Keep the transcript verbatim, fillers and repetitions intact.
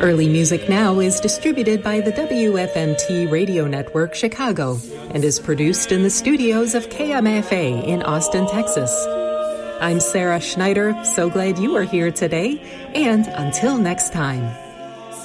Early Music Now is distributed by the W F M T Radio Network Chicago and is produced in the studios of K M F A in Austin, Texas. I'm Sarah Schneider, so glad you are here today, and until next time.